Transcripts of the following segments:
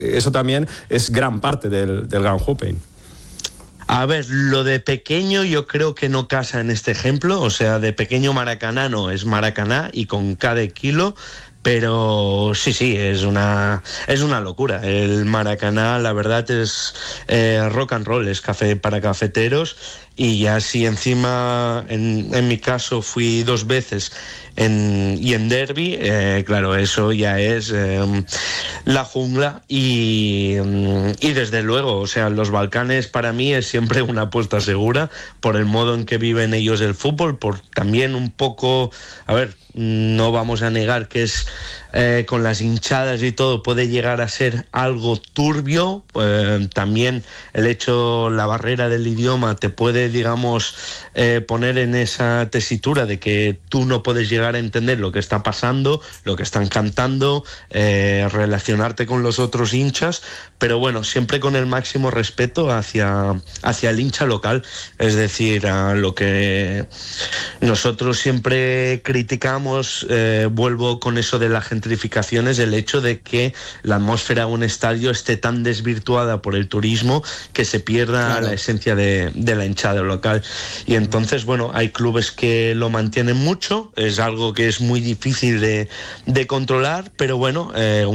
eso también es gran parte del Grand Hooping. A ver, lo de pequeño yo creo que no casa en este ejemplo, o sea, de pequeño Maracaná no, es Maracaná y con cada kilo, pero sí, es una locura. El Maracaná, la verdad, es rock and roll, es café para cafeteros, y ya si encima, en mi caso, fui 2 veces y en derbi, claro, eso ya es la jungla y desde luego, o sea, los Balcanes para mí es siempre una apuesta segura por el modo en que viven ellos el fútbol, por también un poco, a ver, no vamos a negar que es con las hinchadas y todo puede llegar a ser algo turbio, también el hecho, la barrera del idioma te puede, digamos, poner en esa tesitura de que tú no puedes llegar a entender lo que está pasando, lo que están cantando, relacionarte con los otros hinchas, pero bueno, siempre con el máximo respeto hacia el hincha local, es decir, a lo que nosotros siempre criticamos, vuelvo con eso de la gentrificación, es el hecho de que la atmósfera de un estadio esté tan desvirtuada por el turismo que se pierda claro, la esencia de la hinchada local. Y entonces, bueno, hay clubes que lo mantienen mucho, es algo que es muy difícil de controlar, pero bueno,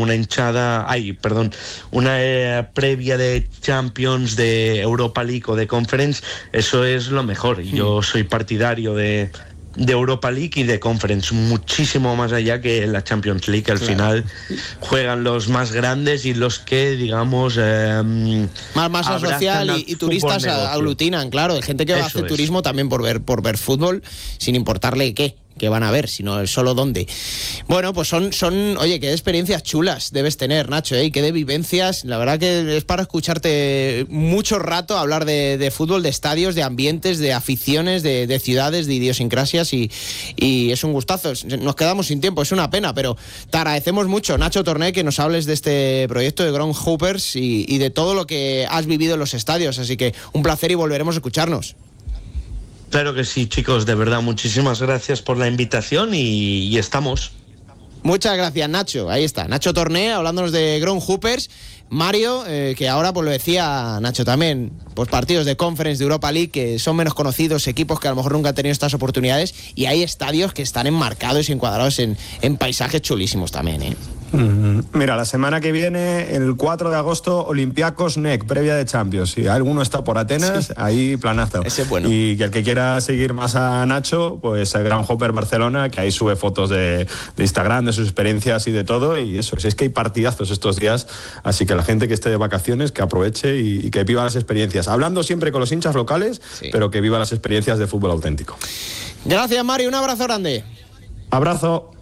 una previa de Champions, de Europa League o de Conference, eso es lo mejor. Y yo soy partidario de Europa League y de Conference, muchísimo más allá que la Champions League. Al final juegan los más grandes y los que, digamos, más masa social y turistas aglutinan, claro, hay gente que va a hacer turismo también por ver fútbol, sin importarle qué van a ver, sino solo dónde. Bueno, pues oye, qué experiencias chulas debes tener, Nacho, y qué de vivencias. La verdad que es para escucharte mucho rato hablar de fútbol, de estadios, de ambientes, de aficiones, de ciudades, de idiosincrasias, y es un gustazo. Nos quedamos sin tiempo, es una pena, pero te agradecemos mucho, Nacho Torné, que nos hables de este proyecto de Ground Hoopers y de todo lo que has vivido en los estadios, así que un placer y volveremos a escucharnos. Claro que sí, chicos, de verdad, muchísimas gracias por la invitación y estamos. Muchas gracias, Nacho. Ahí está, Nacho Torné, hablándonos de Ground Hoopers. Mario, que ahora, pues lo decía Nacho también, pues partidos de Conference, de Europa League, que son menos conocidos, equipos que a lo mejor nunca han tenido estas oportunidades, y hay estadios que están enmarcados y encuadrados en paisajes chulísimos también, ¿eh? Mira, la semana que viene, el 4 de agosto, Olympiacos NEC, previa de Champions. Si alguno está por Atenas, sí, ahí planazo. Ese es bueno. Y que el que quiera seguir más a Nacho, pues el Ground Hopper Barcelona, que ahí sube fotos de Instagram, de sus experiencias y de todo. Y eso, es que hay partidazos estos días, así que la gente que esté de vacaciones, que aproveche y que viva las experiencias. Hablando siempre con los hinchas locales, sí, pero que viva las experiencias de fútbol auténtico. Gracias, Mario. Un abrazo grande. Abrazo.